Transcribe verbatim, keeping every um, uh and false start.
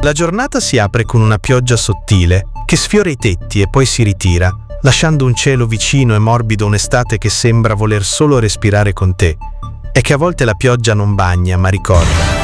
La giornata si apre con una pioggia sottile che sfiora i tetti e poi si ritira, lasciando un cielo vicino e morbido, un'estate che sembra voler solo respirare con te. È che a volte la pioggia non bagna, ma ricorda.